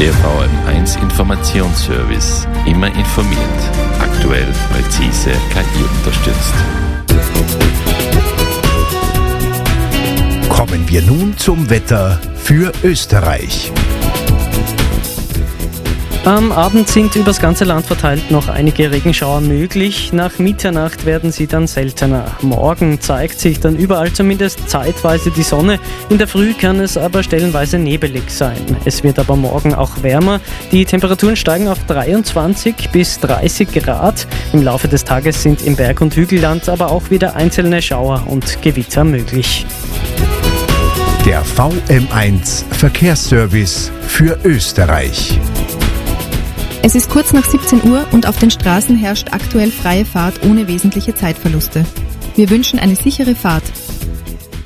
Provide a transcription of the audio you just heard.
Der VM1 Informationsservice. Immer informiert. Aktuell, präzise, KI unterstützt. Kommen wir nun zum Wetter für Österreich. Am Abend sind übers ganze Land verteilt noch einige Regenschauer möglich. Nach Mitternacht werden sie dann seltener. Morgen zeigt sich dann überall zumindest zeitweise die Sonne. In der Früh kann es aber stellenweise nebelig sein. Es wird aber morgen auch wärmer. Die Temperaturen steigen auf 23 bis 30 Grad. Im Laufe des Tages sind im Berg- und Hügelland aber auch wieder einzelne Schauer und Gewitter möglich. Der VM1 Verkehrsservice für Österreich. Es ist kurz nach 17 Uhr und auf den Straßen herrscht aktuell freie Fahrt ohne wesentliche Zeitverluste. Wir wünschen eine sichere Fahrt.